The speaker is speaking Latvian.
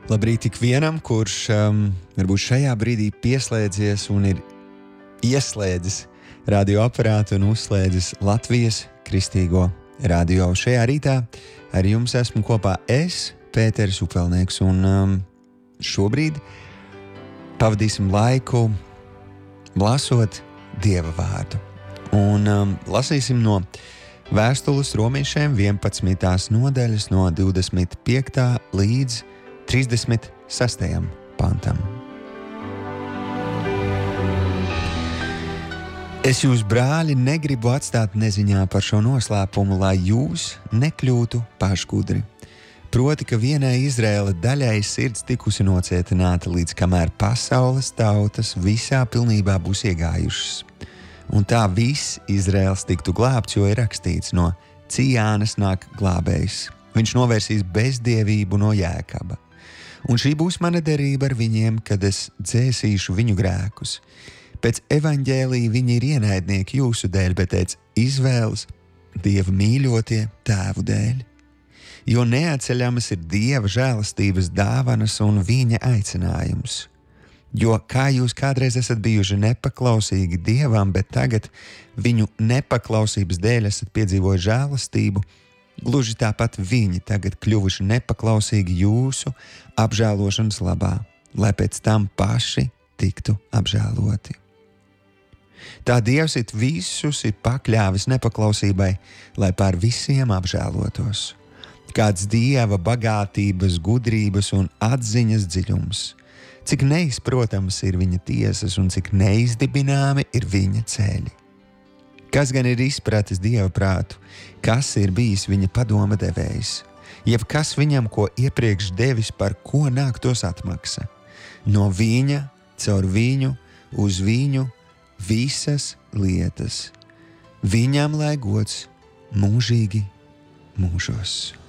Labrīt ikvienam, kurš varbūt šajā brīdī pieslēdzies un ir ieslēdzis radioaparātu un uzslēdzis Latvijas kristīgo radio. Šajā rītā ar jums esmu kopā es, Pēteris Upelnieks, un šobrīd pavadīsim laiku lasot Dieva vārdu. Un lasīsim no vēstules romiešiem 11. nodaļas no 25. līdz 36. pantam. Es jūs, brāļi, negribu atstāt neziņā par šo noslēpumu, lai jūs nekļūtu pašgudri. Proti, ka vienai Izraēla daļai sirds tikusi nocietināta, līdz kamēr pasaules tautas visā pilnībā būs iegājušas. Un tā viss Izraēls tiktu glābts, jo ir rakstīts: no Cijānas nāk glābējs. Viņš novērsīs bezdievību no Jēkaba. Un šī būs mana derība ar viņiem, kad es dzēsīšu viņu grēkus. Pēc evaņģēlija viņi ir ienaidnieki jūsu dēļ, bet pēc izvēles Dieva mīļotie tēvu dēļ. Jo neatceļamas ir Dieva žēlastības dāvanas un viņa aicinājums. Jo kā jūs kādreiz esat bijuši nepaklausīgi Dievam, bet tagad viņu nepaklausības dēļ esat piedzīvojuši žēlastību, gluži tāpat viņi tagad kļuvuši nepaklausīgi jūsu apžēlošanas labā, lai pēc tam paši tiktu apžēloti. Tā Dievs it visus ir pakļāvis nepaklausībai, lai pār visiem apžēlotos. Kāds Dieva bagātības, gudrības un atziņas dziļums, cik neizprotams ir viņa tiesas un cik neizdibināmi ir viņa ceļi. Kas gan ir izpratis Dieva prātu, kas ir bijis viņa padoma devējs, jeb kas viņam ko iepriekš devis, par ko nāktos atmaksa? No viņa, caur viņu, uz viņu visas lietas. Viņam lai gods mūžīgi mūžos.